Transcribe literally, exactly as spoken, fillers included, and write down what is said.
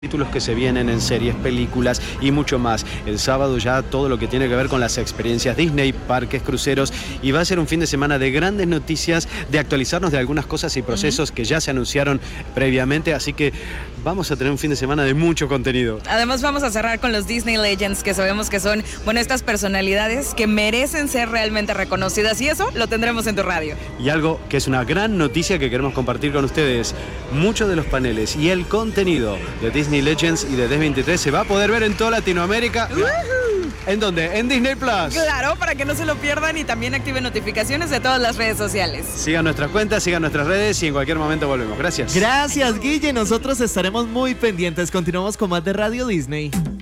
Títulos que se vienen en series, películas y mucho más. El sábado ya todo lo que tiene que ver con las experiencias Disney, parques, cruceros, y va a ser un fin de semana de grandes noticias, de actualizarnos de algunas cosas y procesos uh-huh. que ya se anunciaron previamente, así que vamos a tener un fin de semana de mucho contenido. Además vamos a cerrar con los Disney Legends, que sabemos que son, bueno, estas personalidades que merecen ser realmente reconocidas, y eso lo tendremos en tu radio. Y algo que es una gran noticia que queremos compartir con ustedes, muchos de los paneles y el contenido de Disney Legends y de D veintitrés se va a poder ver en toda Latinoamérica. Uh-huh. ¿En dónde? En Disney Plus. Claro, para que no se lo pierdan y también activen notificaciones de todas las redes sociales. Sigan nuestras cuentas, sigan nuestras redes y en cualquier momento volvemos. Gracias. Gracias, Guille. Nosotros estaremos muy pendientes. Continuamos con más de Radio Disney.